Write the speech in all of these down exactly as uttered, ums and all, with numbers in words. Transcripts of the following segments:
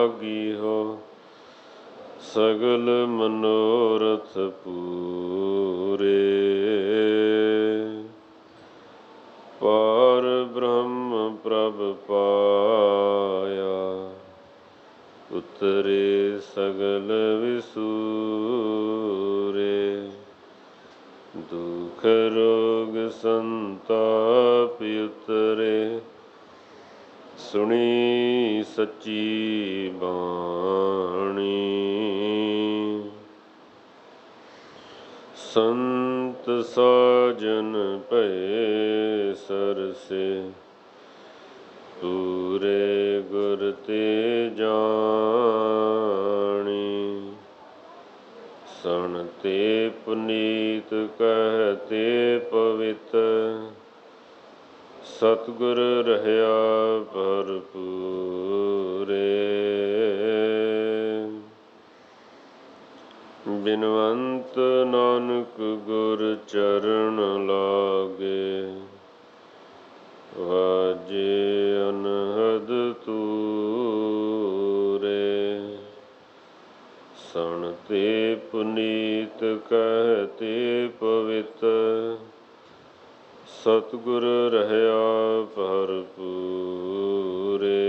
ਲਾਗੀਹੋ ਸਗਲ ਮਨੋਰਥ ਪੂਰੇ। ਪਾਰ ਬ੍ਰਹਮ ਪ੍ਰਭ ਪਾਇਆ ਉਤਰੇ ਸਗਲ ਵਿਸੂਰੇ। ਦੁਖ ਰੋਗ ਸੰਤਾਪ ਉਤਰੇ ਸੁਣੀ ਸੱਚੀ ਬਾਣੀ। ਸੰਤ ਸਾਜਨ ਭਏ ਸਰਸੇ ਪੂਰੇ ਗੁਰ ਤੇ ਜਾਣੀ। ਸਣ ਤੇ ਪੁਨੀਤ ਕਹਿਤੇ ਪਵਿੱਤ ਸਤਿਗੁਰ ਰਹਿਆ ਭਰਪੂਰੇ। ਬਿਨਵੰਤ ਨਾਨਕ ਗੁਰ ਚਰਨ ਲਾਗੇ ਵਾਜੇ ਅਨਹਦ ਤੂਰੇ। ਸਣ ਤੇ ਪੁਨੀਤ ਕਹਿਤੇ ਪਵਿੱਤ ਸਤਿਗੁਰ ਰਹਿਆ ਭਰਪੂਰੇ।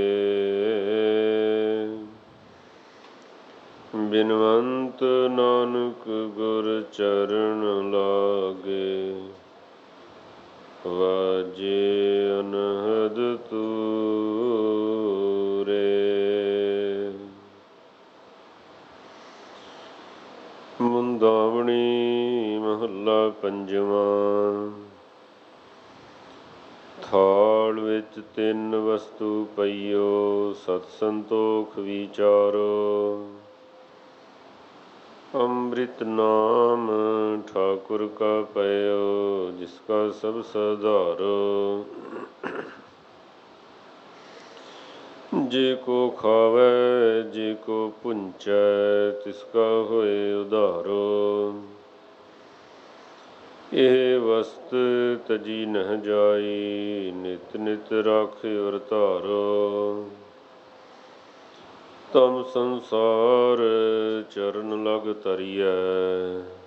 ਬਿਨਵੰਤ ਨਾਨਕ ਗੁਰ ਚਰਨ ਲਾਗੇ ਵਾਜੇ ਅਨਹਦ ਤੂਰੇ। ਮੁੰਦਾਵਣੀ ਮਹੱਲਾ ਪੰਜਵਾਂ। ਥਾਲ ਵਿੱਚ ਤਿੰਨ ਵਸਤੂ ਪਈਓ ਸਤ ਸੰਤੋਖ ਵਿਚਾਰੋ। ਅੰਮ੍ਰਿਤ ਨਾਮ ਠਾਕੁਰ ਕਾ ਪਇਓ ਜਿਸ ਕਾ ਸਭ ਸਧਾਰੋ। ਜੇ ਕੋ ਖਾਵੈ ਜੇ ਕੋ ਭੁੰਚੈ ਤਿਸ ਕਾ ਹੋਏ ਉਧਾਰੋ। ਇਹ ਵਸਤ ਤਜੀ ਨਹਿ ਜਾਈ ਨਿਤ ਨਿਤ ਰਾਖਿ ਧਾਰੋ। ਤਮ ਸੰਸਾਰ ਚਰਨ ਲਗ ਧਰੀਐ